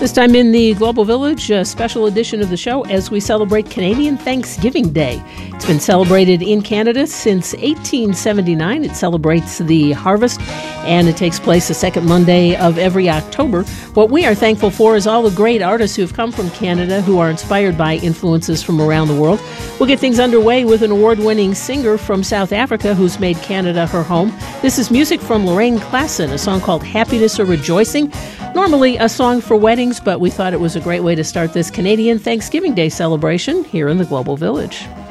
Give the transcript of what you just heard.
This time in the Global Village, a special edition of the show as we celebrate Canadian Thanksgiving Day. It's been celebrated in Canada since 1879. It celebrates the harvest, and it takes place the second Monday of every October. What we are thankful for is all the great artists who have come from Canada who are inspired by influences from around the world. We'll get things underway with an award-winning singer from South Africa who's made Canada her home. This is music from Lorraine Klassen, a song called Happiness or Rejoicing. Normally a song for weddings, but we thought it was a great way to start this Canadian Thanksgiving Day celebration here in the Global Village.